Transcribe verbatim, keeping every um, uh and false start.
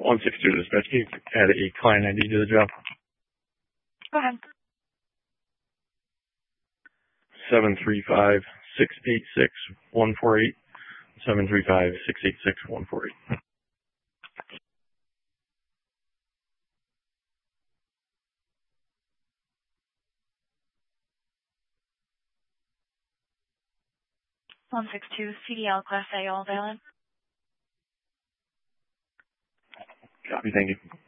one six two dispatch. Can you add a client I D to the job? Go ahead. Seven three five six eight six one four eight. Seven three five six eight six one four eight. one six two C D L Class A, all valid. Copy, thank you.